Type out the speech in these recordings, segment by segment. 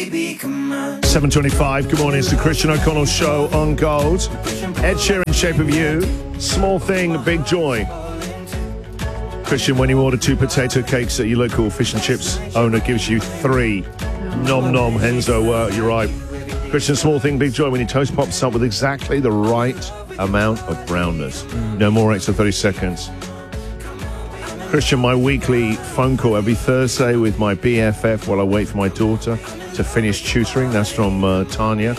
baby, come on. 7:25. Good morning. It's the Christian O'Connell Show on Gold. Ed Sheeran, Shape of You. Small Thing, Big Joy. Christian, when you order 2 potato cakes at your local fish and chips owner gives you 3. Nom nom, Henzo, you're right. Christian, Small Thing, Big Joy. When your toast pops up with exactly the right amount of brownness. No more extra 30 seconds. Christian, my weekly phone call every Thursday with my BFF while I wait for my daughter to finish tutoring. That's from Tanya.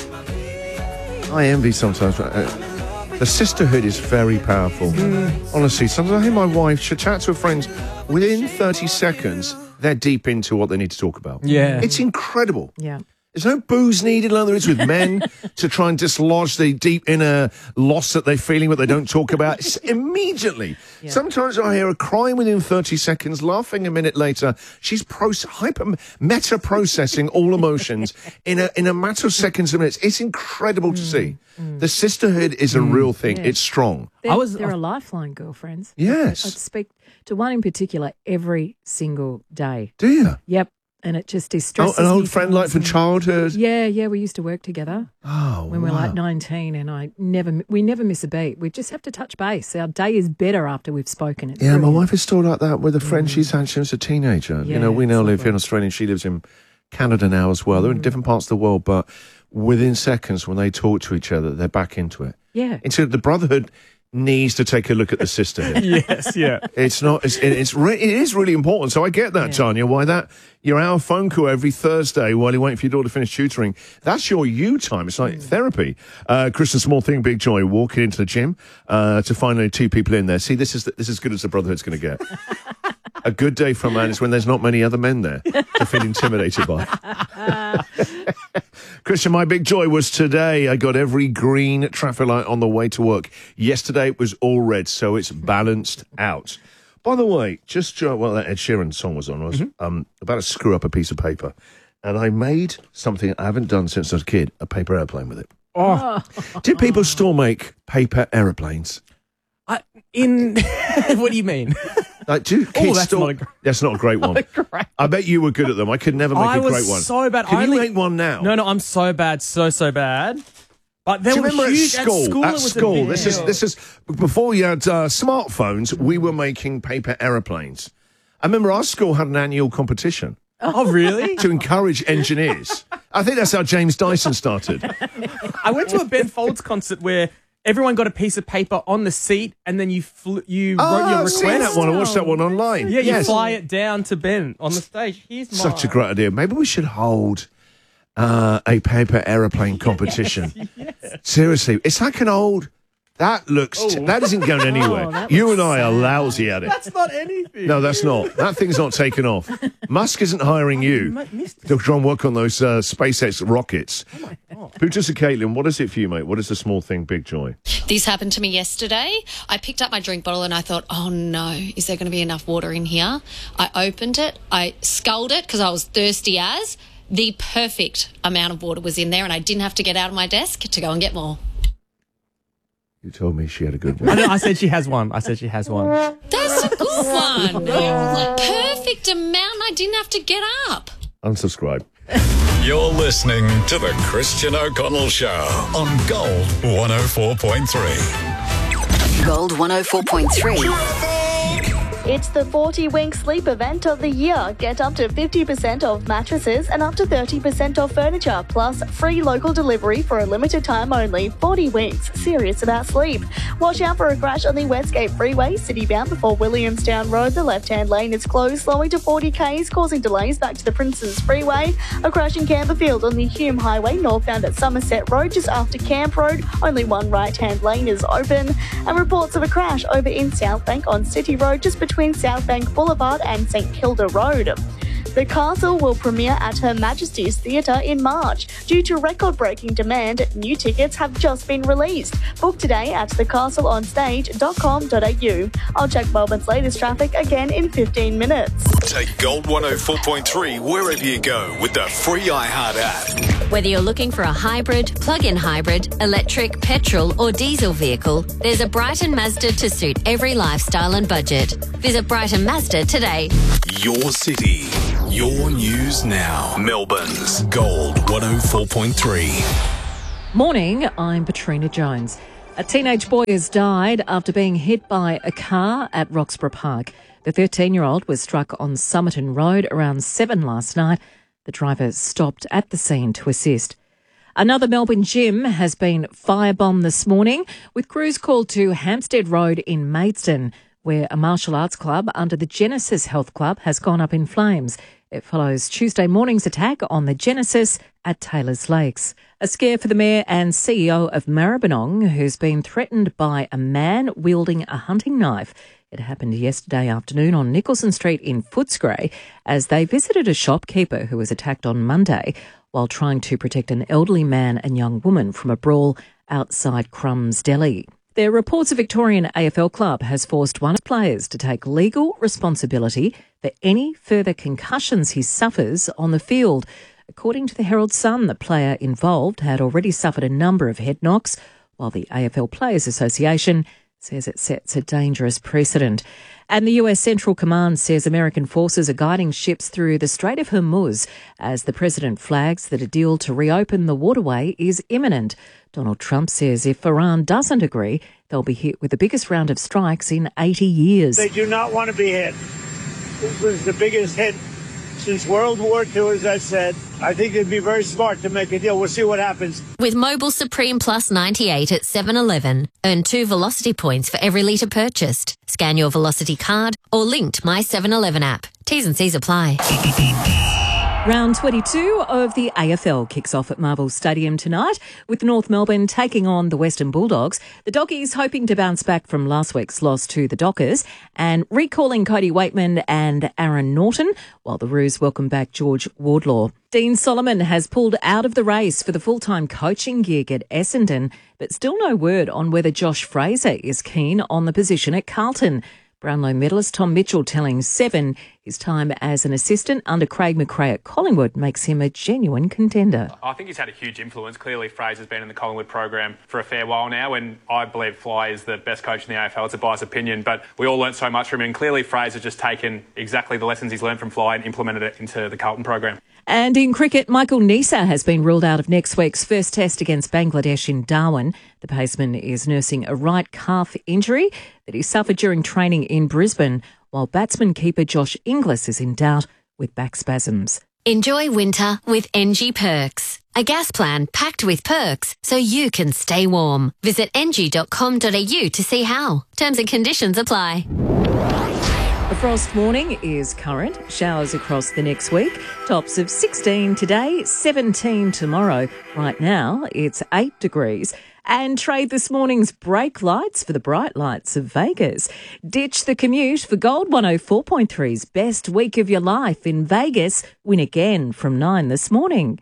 I envy sometimes. The sisterhood is very powerful. Honestly, sometimes I hear my wife, she'll chat to her friends. Within 30 seconds, they're deep into what they need to talk about. Yeah. It's incredible. Yeah. There's no booze needed like there is with men to try and dislodge the deep inner loss that they're feeling, but they don't talk about. It's immediately. Yeah. Sometimes I hear her crying within 30 seconds, laughing a minute later. She's meta-processing all emotions in a matter of seconds and minutes. It's incredible to see. The sisterhood is a real thing. Yeah. It's strong. They're a lifeline, girlfriends. Yes. I speak to one in particular every single day. Do you? Yep. And it just distresses me. An old friend like from childhood? Yeah, we used to work together. Oh, when we were like 19, and we never miss a beat. We just have to touch base. Our day is better after we've spoken. It's brilliant. My wife is still like that with a friend she's had since a teenager. Yeah, we now live here in Australia and she lives in Canada now as well. They're in different parts of the world, but within seconds when they talk to each other, they're back into it. Yeah. Into the brotherhood needs to take a look at the sisterhood. Yes, yeah. It is really important. So I get that, Tanya, why that your hour phone call every Thursday while you wait for your daughter to finish tutoring, that's your you time. It's like therapy. Christian, Small Thing, Big Joy, walking into the gym to find only 2 people in there. See, this is as good as the brotherhood's going to get. A good day for a man is when there's not many other men there to feel intimidated by. Christian, my big joy was today. I got every green traffic light on the way to work. Yesterday it was all red, so it's balanced out. By the way, that Ed Sheeran song was on. I was about to screw up a piece of paper. And I made something I haven't done since I was a kid, a paper airplane with it. Oh. Do people still make paper aeroplanes? What do you mean? Like, do kids that's still... not That's not a great one. I bet you were good at them. I could never make a great one. I was so bad. Can you make one now? No, I'm so bad, so bad. But they Do you were remember huge at school? At school, this is before you had smartphones. We were making paper aeroplanes. I remember our school had an annual competition. Oh, really? To encourage engineers. I think that's how James Dyson started. I went to a Ben Folds concert where everyone got a piece of paper on the seat, and then you wrote your request. I've seen that one. I watched that one online. Yeah, you fly it down to Ben on the stage. Here's mine. Such a great idea. Maybe we should hold a paper aeroplane competition. Yes. Seriously, it's like an old... That isn't going anywhere. You and I are lousy at it. That's not anything. No, that's not. That thing's not taken off. Musk isn't hiring you to try and work on those SpaceX rockets. Pootus and Caitlin, what is it for you, mate? What is the small thing, big joy? This happened to me yesterday. I picked up my drink bottle and I thought, oh no, is there going to be enough water in here? I opened it. I sculled it because I was thirsty as. The perfect amount of water was in there and I didn't have to get out of my desk to go and get more. You told me she had a good one. I said she has one. That's a good one. Perfect amount. I didn't have to get up. Unsubscribe. You're listening to The Christian O'Connell Show on Gold 104.3. Gold 104.3. It's the 40 Wink Sleep event of the year. Get up to 50% off mattresses and up to 30% off furniture, plus free local delivery for a limited time only. 40 Winks, serious about sleep. Watch out for a crash on the Westgate Freeway, citybound before Williamstown Road. The left-hand lane is closed, slowing to 40 k's, causing delays back to the Princes Freeway. A crash in Camberfield on the Hume Highway, northbound at Somerset Road, just after Camp Road. Only one right-hand lane is open. And reports of a crash over in Southbank on City Road, just between Southbank Boulevard and St Kilda Road. The Castle will premiere at Her Majesty's Theatre in March. Due to record-breaking demand, new tickets have just been released. Book today at thecastleonstage.com.au. I'll check Melbourne's latest traffic again in 15 minutes. Take Gold 104.3 wherever you go with the free iHeart app. Whether you're looking for a hybrid, plug-in hybrid, electric, petrol or diesel vehicle, there's a Brighton Mazda to suit every lifestyle and budget. Visit Brighton Mazda today. Your city, your news now. Melbourne's Gold 104.3. Morning, I'm Katrina Jones. A teenage boy has died after being hit by a car at Roxburgh Park. The 13-year-old was struck on Somerton Road around 7 last night. The driver stopped at the scene to assist. Another Melbourne gym has been firebombed this morning, with crews called to Hampstead Road in Maidstone, where a martial arts club under the Genesis Health Club has gone up in flames. It follows Tuesday morning's attack on the Genesis at Taylor's Lakes. A scare for the mayor and CEO of Maribyrnong, who's been threatened by a man wielding a hunting knife. It happened yesterday afternoon on Nicholson Street in Footscray as they visited a shopkeeper who was attacked on Monday while trying to protect an elderly man and young woman from a brawl outside Crumbs Deli. There are reports a Victorian AFL club has forced one of the players to take legal responsibility for any further concussions he suffers on the field. According to the Herald Sun, the player involved had already suffered a number of head knocks, while the AFL Players Association says it sets a dangerous precedent. And the US Central Command says American forces are guiding ships through the Strait of Hormuz as the president flags that a deal to reopen the waterway is imminent. Donald Trump says if Iran doesn't agree, they'll be hit with the biggest round of strikes in 80 years. They do not want to be hit. This was the biggest hit since World War II, as I said. I think it'd be very smart to make a deal. We'll see what happens. With Mobil Supreme Plus 98 at 7-Eleven, earn 2 Velocity points for every litre purchased. Scan your Velocity card or link to My 7-Eleven app. T's and C's apply. Round 22 of the AFL kicks off at Marvel Stadium tonight, with North Melbourne taking on the Western Bulldogs. The Doggies hoping to bounce back from last week's loss to the Dockers and recalling Cody Waitman and Aaron Norton, while the Roos welcome back George Wardlaw. Dean Solomon has pulled out of the race for the full-time coaching gig at Essendon, but still no word on whether Josh Fraser is keen on the position at Carlton. Brownlow medalist Tom Mitchell telling Seven his time as an assistant under Craig McRae at Collingwood makes him a genuine contender. I think he's had a huge influence. Clearly, Fraser's been in the Collingwood program for a fair while now, and I believe Fly is the best coach in the AFL. It's a biased opinion, but we all learnt so much from him, and clearly Fraser's just taken exactly the lessons he's learned from Fly and implemented it into the Carlton program. And in cricket, Michael Neser has been ruled out of next week's first test against Bangladesh in Darwin. The paceman is nursing a right calf injury that he suffered during training in Brisbane, while batsman keeper Josh Inglis is in doubt with back spasms. Enjoy winter with NG Perks, a gas plan packed with perks so you can stay warm. Visit ng.com.au to see how. Terms and conditions apply. A frost warning is current. Showers across the next week. Tops of 16 today, 17 tomorrow. Right now, it's 8 degrees. And trade this morning's brake lights for the bright lights of Vegas. Ditch the commute for Gold 104.3's best week of your life in Vegas. Win again from 9 this morning.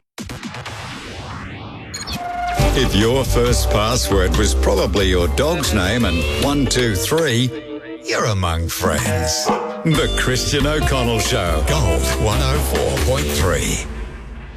If your first password was probably your dog's name and 1, 2, 3, you're among friends. The Christian O'Connell Show. Gold 104.3.